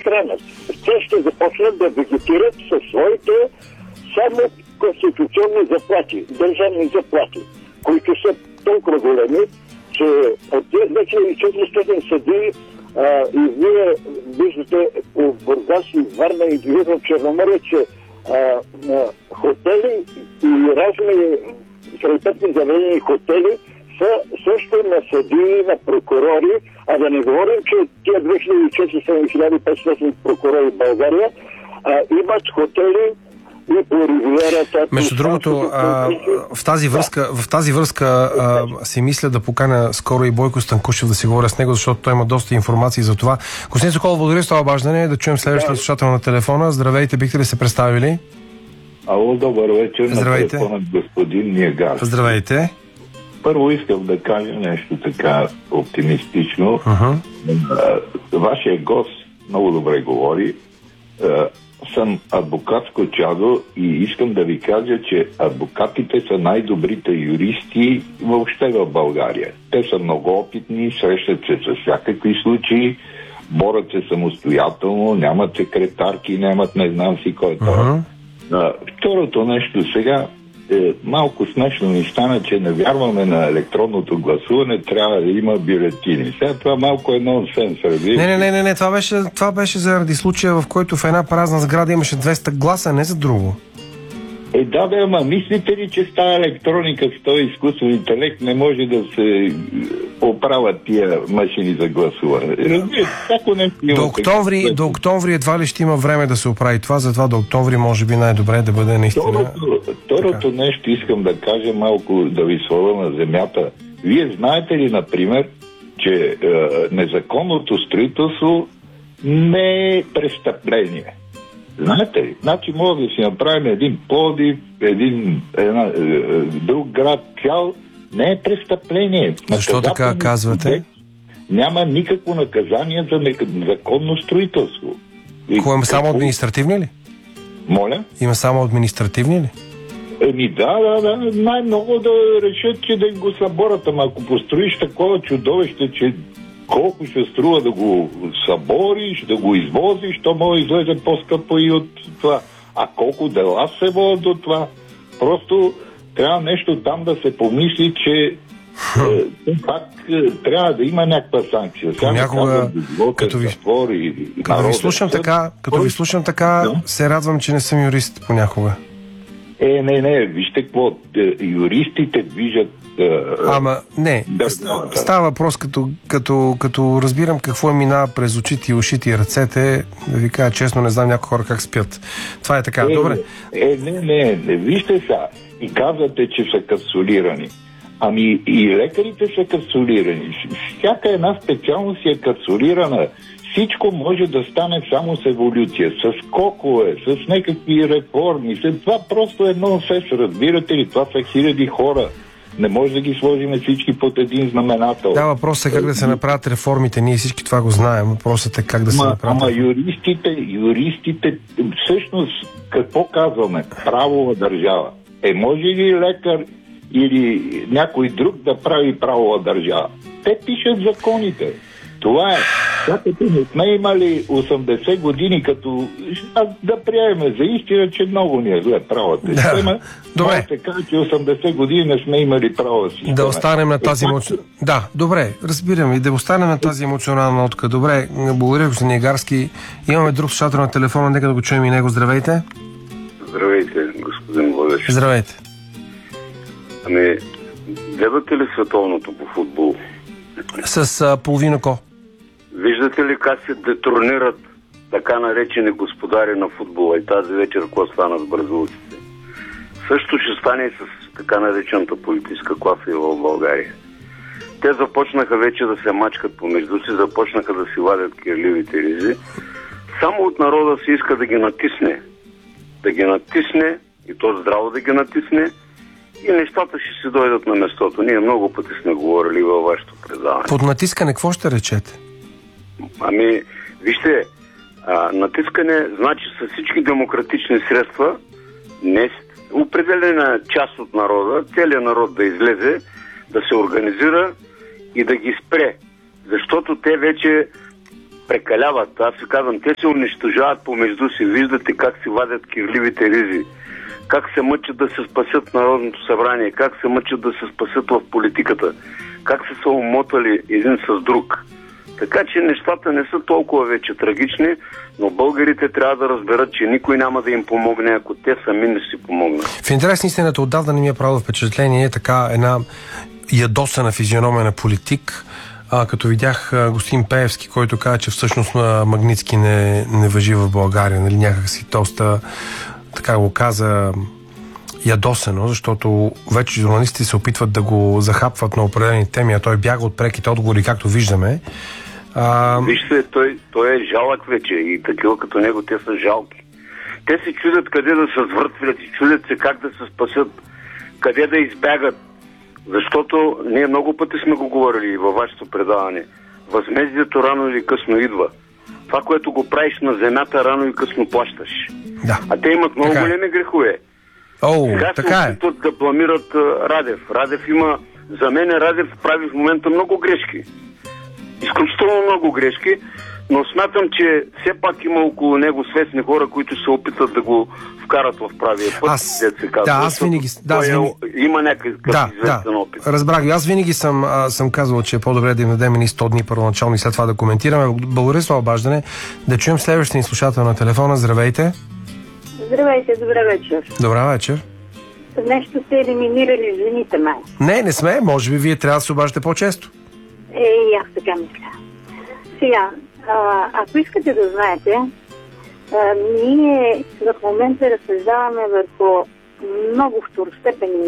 хранят. Те ще започнат да вегетират със своите само конституционни заплати, държавни заплати, които са толкова големи, че от тези 2400 съдии и вие виждате по Бургас и Варна и в Черноморие, че хотели и разни съответни заведени хотели са също на съдии, на прокурори, а да не говорим, че тия 2400-1500 прокурори в България имат хотели и по ривиерата. Между другото, в тази връзка си мисля да поканя скоро и Бойко Станкушев да си говоря с него, защото той има доста информации за това. Господин Соколов, благодаря за това обаждане. Да чуем следващия слушател на телефона. Здравейте, бихте ли се представили? Ало, добър вечер. Здравейте. На телефона господин Ниегарски. Здравейте. Първо искам да кажа нещо така оптимистично. Вашия гост много добре говори. Съм адвокатско чадо и искам да ви кажа, че адвокатите са най-добрите юристи въобще в България. Те са много опитни, срещат се с всякакви случаи, борят се самостоятелно, нямат секретарки, нямат не знам си кой това. Второто нещо сега, малко смешно ми стана, че не вярваме на електронното гласуване, трябва да има бюлетини. Сега това малко е нонсенс. Не, това беше заради случая, в който в една празна сграда имаше 200 гласа, не за друго. Да, ама мислите ли, че с тази електроника, с този изкуствен интелект не може да се оправят тия машини за гласуване? До октомври едва ли ще има време да се оправи това, затова до октомври може би най-добре да бъде наистина... Второто нещо искам да кажа, малко да ви сваля на земята. Вие знаете ли, например, че незаконното строителство не е престъпление? Знаете ли? Значи може да си направим един Пловдив, друг град цял. Не е престъпление. Защо така казвате? Няма никакво наказание за незаконно строителство. Има само административни ли? Моля? Има само административни ли? Да. Най-много да решат, че да им го съборят. Ама ако построиш такова чудовище, че колко ще струва да го събориш, да го извозиш, то може да излезе по-скъпо и от това. А колко дела се водят до това? Просто трябва нещо там да се помисли, че пак трябва да има някаква санкция. Понякога, като ви слушам така, се радвам, че не съм юрист понякога. Не, вижте какво, юристите движат. Става въпрос, като разбирам какво минава през очите и ушите и ръцете, да ви кажа честно, не знам някои хора как спят. Това е така, добре? Не, вижте сега, и казвате, че са капсулирани. Ами и лекарите са капсулирани. Всяка една специалност е капсулирана. Всичко може да стане само с еволюция, с скокове, с някакви реформи. Това просто е нонсенс, разбирате ли? Това са хиляди хора. Не може да ги сложим всички под един знаменател. Да, въпросът е как да се направят реформите. Ние всички това го знаем. Въпросът е как да се направят. Ама юристите, всъщност, какво казваме? Правова държава. Може ли лекар или някой друг да прави правова държава? Те пишат законите. Това е. Като не сме имали 80 години, като да приемем за истина, че много ни е зле правата. Да. Добре. Се каже, че 80 години не сме имали право си. Да останем на тази Да, добре, разбирам и да останем на тази емоционална нотка. Добре, благодаря, господин Ниегарски. Имаме друг слушател на телефона, нека да го чуем и него. Здравейте. Здравейте, господин Владеш. Здравейте. Гледате ли световното по футбол? С половин око. Виждате ли как се детронират така наречени господари на футбола и тази вечер какво стана с бразилците? Също ще стане и с така наречената политическа класа и в България. Те започнаха вече да се мачкат помежду си, започнаха да си вадят кирливите ризи. Само от народа се иска да ги натисне. Да ги натисне и то здраво да ги натисне и нещата ще си дойдат на местото. Ние много пъти сме говорили във вашето предаване. Под натискане какво ще речете? Вижте, натискане значи с всички демократични средства, не определена част от народа, целият народ да излезе, да се организира и да ги спре. Защото те вече прекаляват. Аз ви казвам, те се унищожават помежду си. Виждате как си вадят кирливите ризи. Как се мъчат да се спасят Народното събрание. Как се мъчат да се спасят в политиката. Как се умотали един с друг. Така че нещата не са толкова вече трагични, но българите трябва да разберат, че никой няма да им помогне, ако те сами не си помогнат. В интерес на истината, отдавна не ми е правило впечатление така една ядосана физиономия на политик, като видях господин Пеевски, който каза, че всъщност Магнитски не важи в България, нали, някакси доста, така го каза, ядосено, защото вече журналистите се опитват да го захапват на определени теми, а той бяга от преките отговори, както виждаме. Вижте, той е жалък вече и такива като него, те са жалки. Те се чудят къде да се свъртвят и чудят се как да се спасят, къде да избягат. Защото ние много пъти сме го говорили и във вашето предаване. Възмездието рано или късно идва. Това, което го правиш на земята, рано или късно плащаш. Да. А те имат много големи грехове. Сега така се опитват да бламират Радев. Радев има... За мен Радев прави в момента много грешки. Изключително много грешки, но смятам, че все пак има около него свестни хора, които се опитат да го вкарат в правия път. Аз винаги... Има някакъв известен опит. Разбрах ви. Аз винаги съм казвал, че е по-добре да им дадем 100 дни първоначално и след това да коментираме. Благодаря за това обаждане. Да чуем следващия ни слушател на телефона. Здравейте. Здравейте, добър вечер. Добър вечер. Нещо сте елиминирали жените, май. Не сме. Може би вие трябва да се обаждате по-често. И аз така мисля. Сега, ако искате да знаете, ние в момента разсъждаваме върху много второстепенни